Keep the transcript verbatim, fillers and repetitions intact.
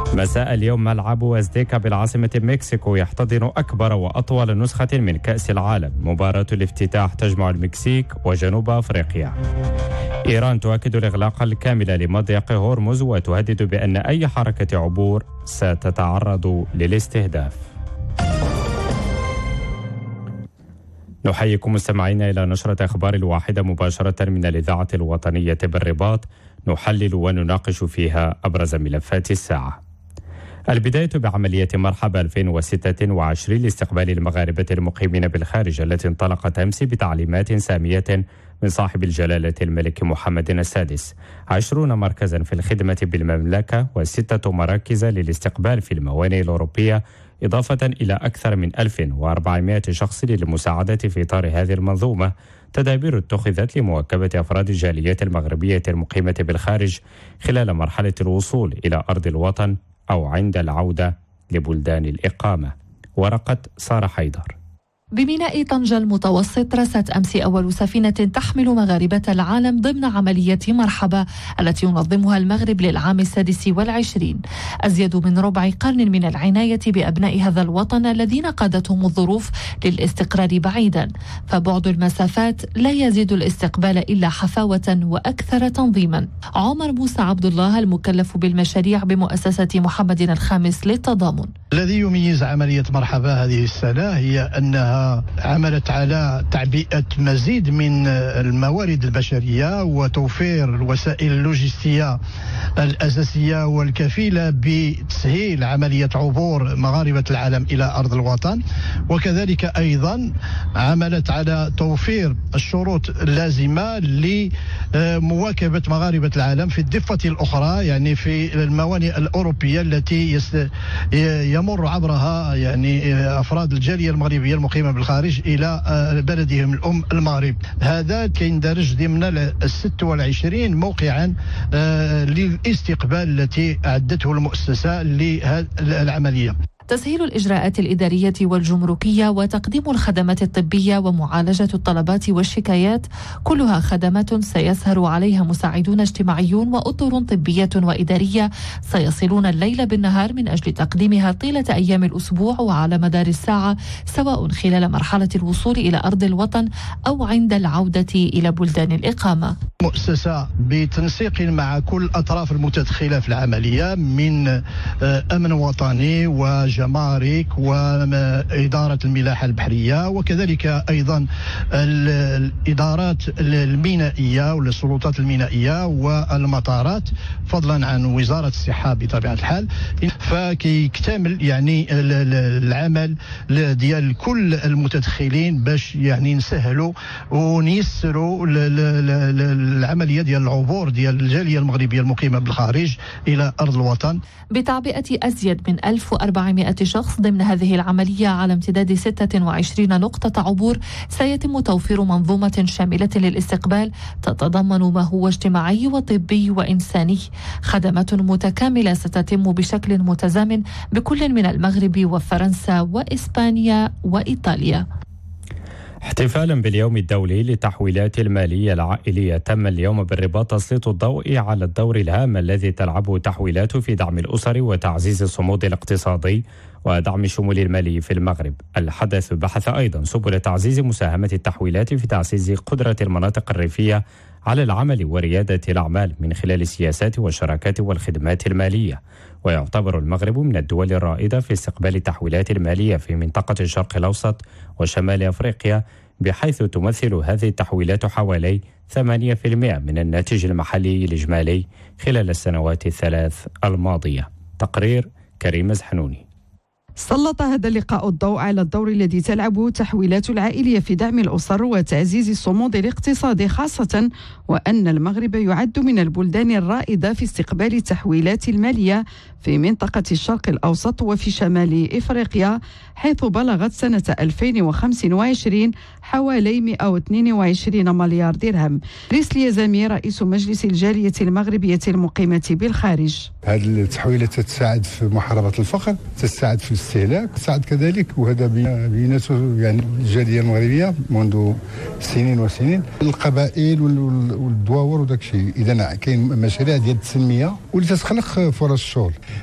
مساء اليوم ملعب أزتيكا بالعاصمة مكسيكو يحتضن أكبر وأطول نسخة من كأس العالم. مباراة الافتتاح تجمع المكسيك وجنوب أفريقيا. إيران تؤكد الإغلاق الكامل لمضيق هرمز وتهدد بأن أي حركة عبور ستتعرض للاستهداف. نحييكم مستمعينا إلى نشرة أخبار الواحدة مباشرة من الإذاعة الوطنية بالرباط، نحلل ونناقش فيها أبرز ملفات الساعة. البداية بعملية مرحبا ألفين وستة وعشرين لاستقبال المغاربة المقيمين بالخارج التي انطلقت أمس بتعليمات سامية من صاحب الجلالة الملك محمد السادس. عشرون مركزا في الخدمة بالمملكة وستة مراكز للاستقبال في الموانئ الأوروبية، إضافة إلى أكثر من ألف وأربعمائة شخص للمساعدة في إطار هذه المنظومة. تدابير اتخذت لمواكبة أفراد الجاليات المغربية المقيمة بالخارج خلال مرحلة الوصول إلى أرض الوطن أو عند العودة لبلدان الإقامة. ورقة سارة حيدر. بميناء طنجة المتوسط رست أمس أول سفينة تحمل مغاربة العالم ضمن عملية مرحبا التي ينظمها المغرب للعام السادس والعشرين. أزيد من ربع قرن من العناية بأبناء هذا الوطن الذين قادتهم الظروف للاستقرار بعيدا، فبعد المسافات لا يزيد الاستقبال إلا حفاوة وأكثر تنظيما. عمر موسى عبد الله المكلف بالمشاريع بمؤسسة محمد الخامس للتضامن. الذي يميز عملية مرحبا هذه السنة هي أنها عملت على تعبئة مزيد من الموارد البشرية وتوفير الوسائل اللوجستية الأساسية والكفيلة بتسهيل عملية عبور مغاربة العالم إلى أرض الوطن، وكذلك أيضا عملت على توفير الشروط اللازمة لمواكبة مغاربة العالم في الضفة الأخرى، يعني في الموانئ الأوروبية التي يمر عبرها يعني أفراد الجالية المغربية المقيمة بالخارج إلى بلدهم الأم المغرب. هذا كيندرج ضمن الست والعشرين موقعا للاستقبال التي أعدته المؤسسة لهذه العملية. تسهيل الإجراءات الإدارية والجمركية وتقديم الخدمات الطبية ومعالجة الطلبات والشكايات كلها خدمات سيسهر عليها مساعدون اجتماعيون وأطر طبية وإدارية سيصلون الليل بالنهار من أجل تقديمها طيلة أيام الأسبوع وعلى مدار الساعة، سواء خلال مرحلة الوصول إلى أرض الوطن أو عند العودة إلى بلدان الإقامة. مؤسسة بتنسيق مع كل أطراف المتدخلة في العملية من أمن وطني و جمارك وإدارة الملاحة البحرية، وكذلك أيضا الإدارات المينائية والسلطات المينائية والمطارات، فضلا عن وزارة الصحة بطبيعة الحال. فكيكتمل يعني العمل ديال كل المتدخلين باش يعني نسهلوا ونيسروا العملية ديال العبور ديال الجالية المغربية المقيمة بالخارج إلى أرض الوطن بتعبئة أزيد من ألف وأربعمائة شخص ضمن هذه العملية على امتداد ستة وعشرين نقطة عبور. سيتم توفير منظومة شاملة للاستقبال تتضمن ما هو اجتماعي وطبي وإنساني. خدمات متكاملة ستتم بشكل متزامن بكل من المغرب وفرنسا وإسبانيا وإيطاليا. احتفالا باليوم الدولي للتحويلات المالية العائلية، تم اليوم بالرباط تسليط الضوء على الدور الهام الذي تلعبه التحويلات في دعم الأسر وتعزيز الصمود الاقتصادي ودعم الشمول المالي في المغرب. الحدث بحث أيضا سبل تعزيز مساهمة التحويلات في تعزيز قدرة المناطق الريفية على العمل وريادة الأعمال من خلال السياسات والشراكات والخدمات المالية. ويعتبر المغرب من الدول الرائدة في استقبال التحويلات المالية في منطقة الشرق الأوسط وشمال أفريقيا، بحيث تمثل هذه التحويلات حوالي ثمانية بالمئة من الناتج المحلي الإجمالي خلال السنوات الثلاث الماضية. تقرير كريم زحنوني. سلط هذا اللقاء الضوء على الدور الذي تلعبه التحويلات العائلية في دعم الأسر وتعزيز الصمود الاقتصادي، خاصة وأن المغرب يعد من البلدان الرائدة في استقبال التحويلات المالية في منطقة الشرق الأوسط وفي شمال إفريقيا، حيث بلغت سنة ألفين وخمسة وعشرين حوالي مئة واثنين وعشرين مليار درهم. ريسلي زمير رئيس مجلس الجالية المغربية المقيمة بالخارج. هذه التحويلات تساعد في محاربة الفقر، تساعد في الاستهلاك، تساعد كذلك، وهذا بينته يعني الجالية المغربية منذ سنين وسنين، القبائل والدواور وداك الشيء. إذا كاين مشاريع ديال التنمية واللي تتخلق فرص شغل.